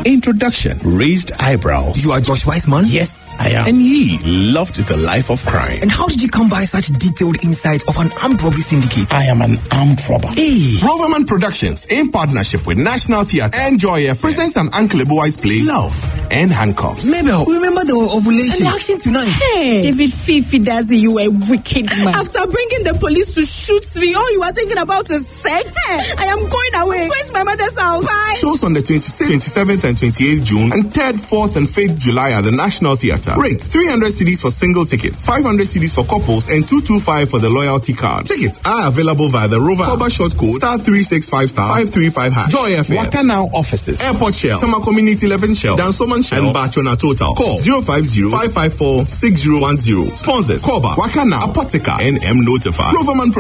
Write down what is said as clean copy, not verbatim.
Introduction, Raised Eyebrows. You are Josh Weissman? Yes, I am. And he loved the life of crime. And how did you come by such detailed insight of an armed robbery syndicate? I am an armed robber. Hey. Roverman Productions, in partnership with National Theatre and Joy FM, presents an Uncle Ebuwise play, Love and Handcuffs. Mabel, remember the ovulation? And the action tonight. Hey, David Fifi Dazi, you a wicked man. After bringing the police to shoot me, all you are thinking about is sex. Hey, I am going away. Going to my mother's house. Bye. Shows on the 26th, 27th and 28th June and 3rd, 4th and 5th July at the National Theatre. Rate 300 CDs for single tickets, 500 CDs for couples and 225 for the loyalty card. Tickets are available via the Rover Cover short code *365*535#. Joy FM, Waka Now offices, Airport Shell, Summer Community 11 Shell, Dansoman Shell, and Bachona Total. Call 050-554-6010. Sponsors: Koba, Waka Now, Apotheca, and M Notify. Roverman